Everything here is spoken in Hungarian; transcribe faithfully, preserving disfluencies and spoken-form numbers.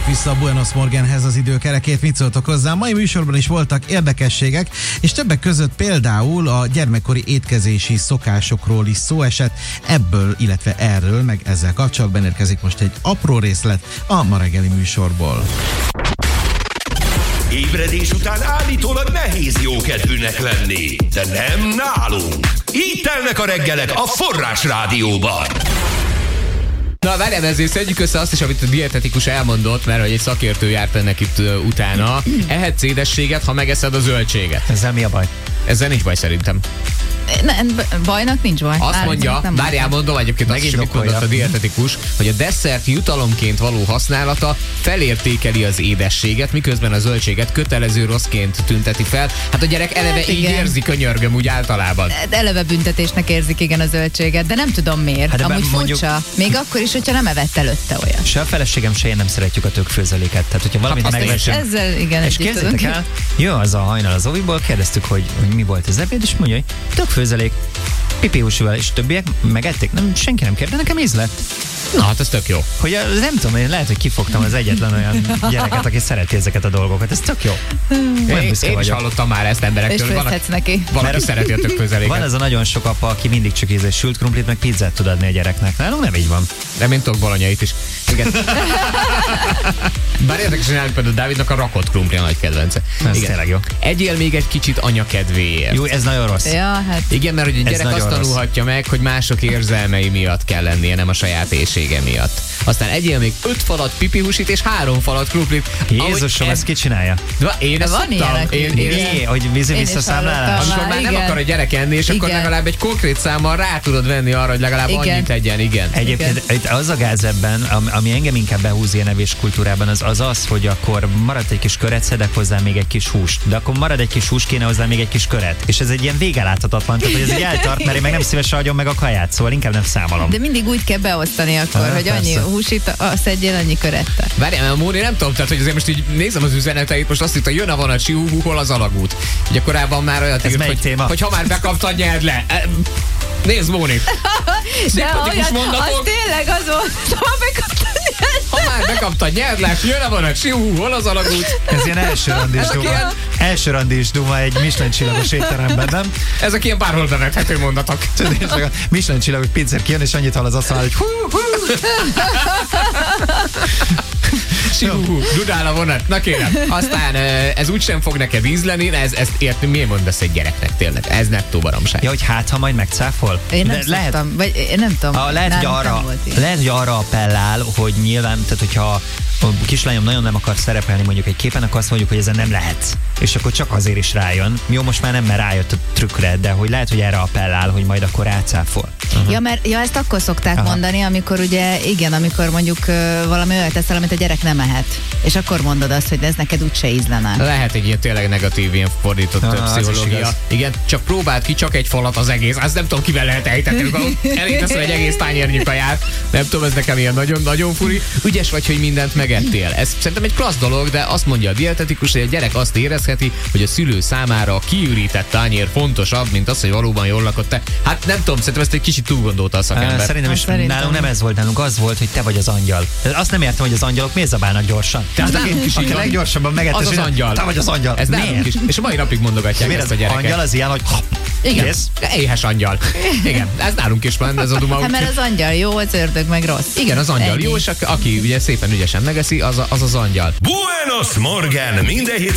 Térjünk vissza a Buenos Morgenhez az időkerekét, mit szóltok hozzá? A mai műsorban is voltak érdekességek, és többek között például a gyermekkori étkezési szokásokról is szó esett. Ebből, illetve erről, meg ezzel kapcsolatban érkezik most egy apró részlet a ma reggeli műsorból. Ébredés után állítólag nehéz jókedvűnek lenni, de nem nálunk. Így telnek a reggelek a Forrás Rádióban. Na várjál, ezért szedjük össze azt is, amit a dietetikus elmondott, mert hogy egy szakértő járt ennek itt uh, utána. Ehetsz édességet, ha megeszed a zöldséget. Ezzel mi a baj? Ezzel nincs baj szerintem. Ne, bajnak nincs baj. Azt Már mondja, várjál, mondom egyébként azt is, amit mondott a dietetikus, hogy a desszert jutalomként való használata felértékeli az édességet, miközben a zöldséget kötelező rosszként tünteti fel. Hát a gyerek eleve hát így érzi, könyörgöm úgy általában. Eleve büntetésnek érzik, igen, a zöldséget, de nem tudom miért. Hát amúgy mondjuk... furcsa. Még akkor is, hogyha nem evett előtte olyan. Se a feleségem, se én nem szeretjük a tökfőzeléket. Tehát, hogyha valamit hát megveszem. Ezzel igen, és képzeljétek el, jön az a hajnal az oviból, kérdeztük, hogy, hogy mi volt az ebéd, és mondja, hogy tökfőzelék, pipiúsúval, és többiek megették. Nem, senki nem kérde, nekem íz lett. Na, hát ez tök jó. Hogy nem tudom, én lehet, hogy kifogtam az egyetlen olyan gyereket, aki szereti ezeket a dolgokat. Ez tök jó. Én, én is vagyok. Hallottam már ezt emberektől. És főzhetsz neki. Valaki szereti a tökfőzeléket. Van ez a nagyon sok apa, aki mindig csak íz és sült krumplit, meg pizzát tud adni a gyereknek. Nálunk nem így van. De mint tudok bolonyait is. Igen. Bár érdekesen állít például Dávidnak a rakott krumpli a nagy kedvence. Ez igen. Tényleg jó. Egyél még egy kicsit anya kedvéért. Jó, ez nagyon rossz. Ja, hát. Igen, mert hogy a gyerek azt tanulhatja meg, hogy mások érzelmei miatt kell lennie, nem a saját éhsége miatt. Aztán egyél még öt falat pipihusit és három falat krumplit. Jézusom, ez... ezt ki csinálja? De én ezt tudtam. Én, én, én, hogy vízi visszaszámlálás. Amikor már nem akar a gyerek enni, és igen. Akkor legalább egy konkrét számmal rá tudod venni arra, hogy legalább igen. Annyit tegyen, igen. Egyébként igen. Az a gáz ebben, ami engem inkább behúz ilyen evéskultúrában, az az az, hogy akkor marad egy kis köret, szedek hozzá még egy kis húst. De akkor marad egy kis hús, kéne hozzá még egy kis köret. És ez egy ilyen végeláthatatlan, tehát hogy ez egy eltart, mert én meg nem szívesen adjon meg a kaját, szóval inkább nem számolom. De mindig úgy kell beosztani akkor, ha, hogy annyi húsit szedjél, annyi körettel. Várjál, a Móri nem tudom, tehát hogy azért most így nézem az üzeneteit, most azt itt, hogy jön a vonat, hú, hol az alagút. Ugye korábban már olyat írt, hogy, téma? hogy ha már bekaptad, nyerd le. Nézd, Móni! Szimpatikus mondatok. Az tényleg az volt, ha bekaptad, nyerd le. Ha már bekaptad, nyerd le, jön a vonat, hú, hol az alagút. Ez ilyen első randis duma. Ilyen... Első randis duma egy Michelin csillagos étteremben, nem? Ezek ilyen bárhol bevethető mondatok. Michelin csillagos pincér kijön, és annyit hall az asztal, hogy hú, hú. Hú, dudál a vonat. Na kérem, aztán ez úgysem fog neked ízleni, ez, ezt értem, miért mondasz egy gyereknek tényleg? Ez nettó baromság. Ja, hogy hát, ha majd megcáfol? Én nem lehet, szoktam, vagy én nem tudom. A, lehet, hogy arra, lehet, hogy arra appellál, hogy nyilván, tehát hogyha a kislányom nagyon nem akar szerepelni mondjuk egy képen, akkor azt mondjuk, hogy ezen nem lehetsz. És akkor csak azért is rájön. Jó, most már nem, mert rájött a trükkre, de hogy lehet, hogy erre appellál, hogy majd akkor rácáfol. Uh-huh. Ja, mert ja, ezt akkor szokták Aha. mondani, amikor ugye, igen, amikor mondjuk uh, valami olyat teszel, amit a gyerek nem ehet. És akkor mondod azt, hogy ez neked úgyse ízlene. Lehet egy ilyen tényleg negatív, ilyen fordított ah, pszichológia. Igen, csak próbáld ki, csak egy falat az egész. Azt nem tudom, kivel lehet ejtetni. Elég teszel egy egész tányérnyi kaját. Nem tudom, ez nekem ilyen nagyon-nagyon furi. Ügyes vagy, hogy mindent megettél. Ez szerintem egy klassz dolog, de azt mondja a dietetikus, hogy a gyerek azt érezheti, hogy a szülő számára a kiürített tányér fontosabb, mint az, hogy valóban jól lakott te. Hát nem tudom, szerintem ezt egy kicsit túl gondolta a szakember. Szerintem is szerintem. Nálunk nem ez volt, nálunk az volt, hogy te vagy az angyal. Azt nem értem, hogy az angyalok miért zabálnak gyorsan. Tehát aki, aki leggyorsabban megettes, az az angyal. Te vagy az angyal. Ez nálunk is. És a mai napig mondogatják ezt a gyerekek. Angyal az ilyen, hogy igen, kész. Éhes angyal. Igen, ez nálunk is van, ez a duma. Hát mert az angyal jó, az ördög meg rossz. Igen, az angyal Ennyi. Jó, és aki ugye szépen ügyesen megeszi, az az, az angyal. Buenos Morgen, minden